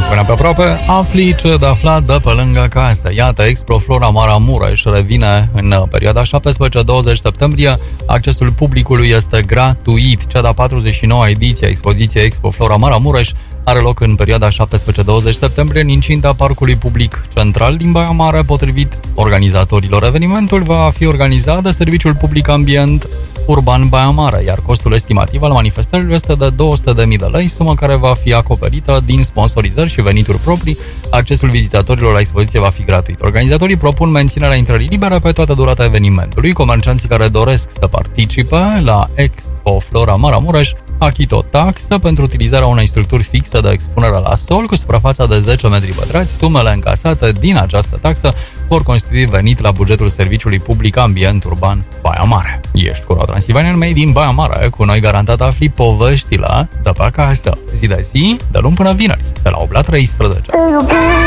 spuneam pe aproape, afli ce de aflat de pe lângă casă. Iată, Expo Flora Maramureș revine în perioada 17-20 septembrie. Accesul publicului este gratuit. Cea de-a 49-a ediție a expoziției Expo Flora Maramureș are loc în perioada 17-20 septembrie în incinta Parcului Public Central din Baia Mare. Potrivit organizatorilor, evenimentul va fi organizat de Serviciul Public Ambient Urban Baia Mare, iar costul estimativ al manifestărilor este de 200.000 de lei, sumă care va fi acoperită din sponsorizări și venituri proprii. Accesul vizitatorilor la expoziție va fi gratuit. Organizatorii propun menținerea intrării libere pe toată durata evenimentului. Comercianții care doresc să participe la Expo Flora Maramureș achită o taxă pentru utilizarea unei structuri fixe de expunere la sol cu suprafața de 10 metri pătrați. Sumele încasate din această taxă vor constitui venit la bugetul Serviciului Public Ambient Urban Baia Mare. Ești cu Transilvanian Made din Baia Mare, cu noi garantat afli poveștile de pe acasă. Zi de zi, de luni până vineri, de la 8 la 13.